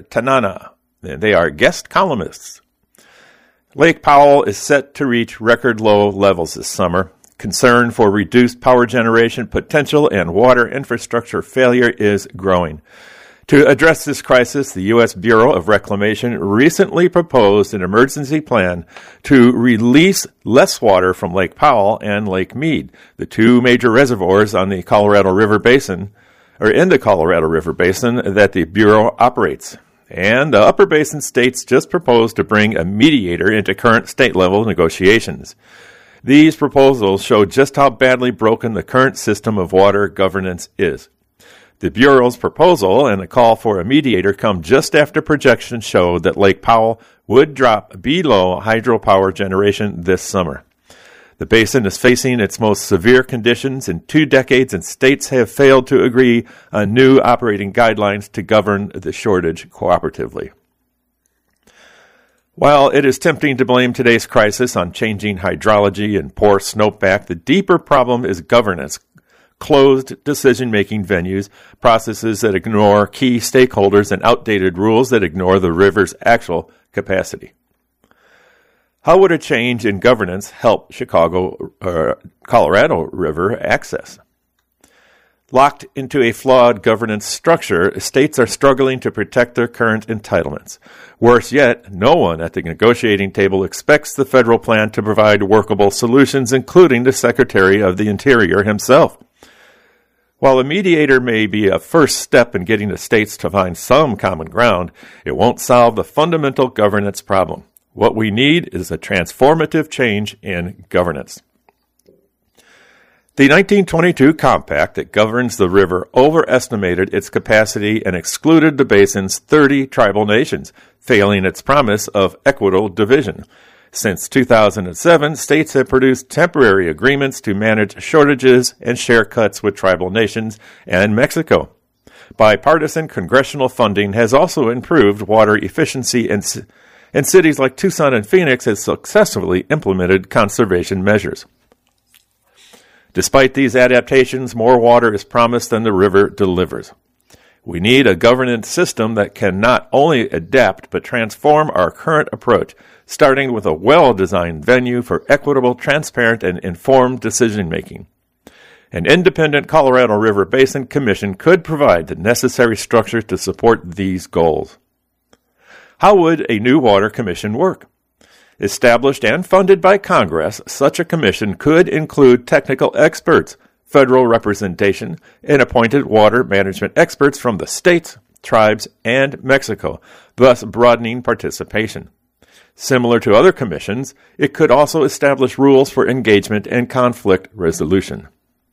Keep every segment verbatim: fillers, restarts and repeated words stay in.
Tanana. They are guest columnists. Lake Powell is set to reach record low levels this summer. Concern for reduced power generation potential and water infrastructure failure is growing. To address this crisis, the U S Bureau of Reclamation recently proposed an emergency plan to release less water from Lake Powell and Lake Mead, the two major reservoirs on the Colorado River Basin, or in the Colorado River Basin that the Bureau operates. And the Upper Basin states just proposed to bring a mediator into current state-level negotiations. These proposals show just how badly broken the current system of water governance is. The Bureau's proposal and a call for a mediator come just after projections showed that Lake Powell would drop below hydropower generation this summer. The basin is facing its most severe conditions in two decades, and states have failed to agree on new operating guidelines to govern the shortage cooperatively. While it is tempting to blame today's crisis on changing hydrology and poor snowpack, the deeper problem is governance. Closed decision-making venues, processes that ignore key stakeholders, and outdated rules that ignore the river's actual capacity. How would a change in governance help Chicago or Colorado River access? Locked into a flawed governance structure, states are struggling to protect their current entitlements. Worse yet, no one at the negotiating table expects the federal plan to provide workable solutions, including the Secretary of the Interior himself. While a mediator may be a first step in getting the states to find some common ground, it won't solve the fundamental governance problem. What we need is a transformative change in governance. The nineteen twenty-two compact that governs the river overestimated its capacity and excluded the basin's thirty tribal nations, failing its promise of equitable division. Since two thousand seven, states have produced temporary agreements to manage shortages and share cuts with tribal nations and Mexico. Bipartisan congressional funding has also improved water efficiency, and, and cities like Tucson and Phoenix have successfully implemented conservation measures. Despite these adaptations, more water is promised than the river delivers. We need a governance system that can not only adapt but transform our current approach, starting with a well-designed venue for equitable, transparent, and informed decision-making. An independent Colorado River Basin Commission could provide the necessary structure to support these goals. How would a new water commission work? Established and funded by Congress, such a commission could include technical experts, federal representation, and appointed water management experts from the states, tribes, and Mexico, thus broadening participation. Similar to other commissions, it could also establish rules for engagement and conflict resolution.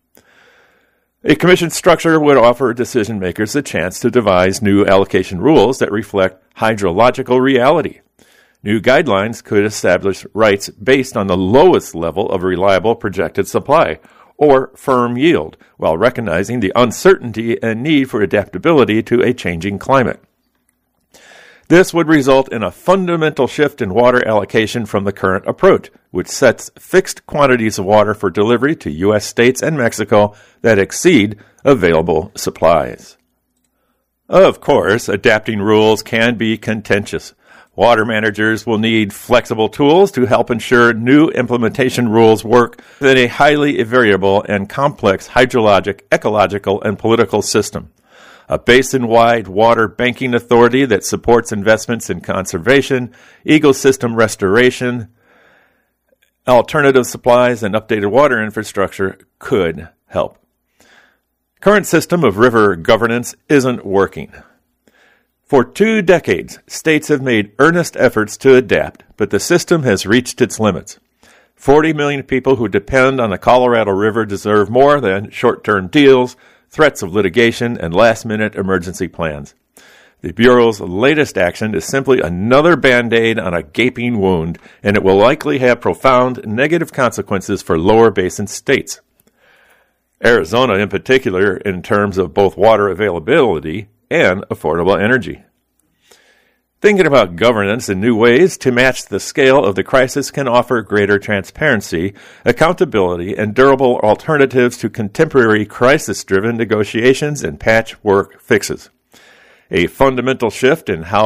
A commission structure would offer decision makers a chance to devise new allocation rules that reflect hydrological reality. New guidelines could establish rights based on the lowest level of reliable projected supply, or firm yield, while recognizing the uncertainty and need for adaptability to a changing climate. This would result in a fundamental shift in water allocation from the current approach, which sets fixed quantities of water for delivery to U S states and Mexico that exceed available supplies. Of course, adapting rules can be contentious. Water managers will need flexible tools to help ensure new implementation rules work in a highly variable and complex hydrologic, ecological, and political system. A basin-wide water banking authority that supports investments in conservation, ecosystem restoration, alternative supplies, and updated water infrastructure could help. Current system of river governance isn't working. For two decades, states have made earnest efforts to adapt, but the system has reached its limits. forty million people who depend on the Colorado River deserve more than short-term deals, threats of litigation, and last-minute emergency plans. The Bureau's latest action is simply another Band-Aid on a gaping wound, and it will likely have profound negative consequences for lower basin states. Arizona, in particular, in terms of both water availability and affordable energy. Thinking about governance in new ways to match the scale of the crisis can offer greater transparency, accountability, and durable alternatives to contemporary crisis-driven negotiations and patchwork fixes. A fundamental shift in how